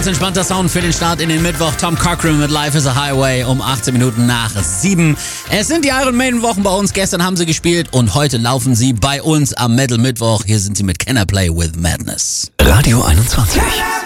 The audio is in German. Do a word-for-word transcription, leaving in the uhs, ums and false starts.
entspannter Sound für den Start in den Mittwoch. Tom Cochrane mit Life is a Highway um achtzehn Minuten nach sieben. Es sind die Iron Maiden Wochen bei uns. Gestern haben sie gespielt und heute laufen sie bei uns am Metal Mittwoch. Hier sind sie mit Can I Play with Madness. Radio einundzwanzig.